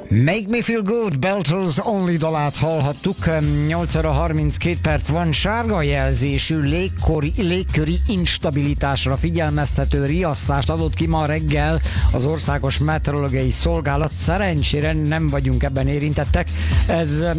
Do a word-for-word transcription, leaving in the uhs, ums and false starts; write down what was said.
Make Me Feel Good, Belters Only dalát hallhattuk. nyolc óra harminckét perc van, sárga jelzésű légkori, légköri instabilitásra figyelmeztető riasztást adott ki ma reggel az Országos Meteorológiai Szolgálat. Szerencsére nem vagyunk ebben érintettek. Ez